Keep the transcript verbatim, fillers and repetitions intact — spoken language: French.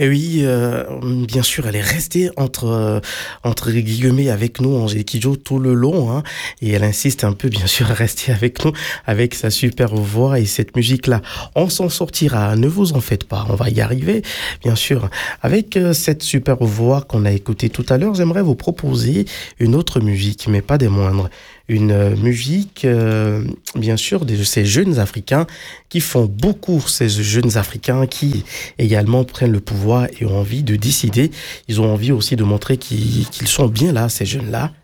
Et oui, euh, bien sûr, elle est restée entre, euh, entre guillemets avec nous, Angélique Kidjo, tout le long, hein, et elle insiste un peu, bien sûr, à rester avec nous, avec sa super voix et cette musique-là. On s'en sortira, ne vous en faites pas, on va y arriver, bien sûr. Avec euh, cette super voix qu'on a écoutée tout à l'heure, j'aimerais vous proposer une autre musique, mais pas des moindres. Une euh, musique, euh, bien sûr, de ces jeunes Africains qui font beaucoup, ces jeunes Africains qui également prennent le pouvoir et ont envie de décider. Ils ont envie aussi de montrer qu'ils qu'ils sont bien là, ces jeunes-là.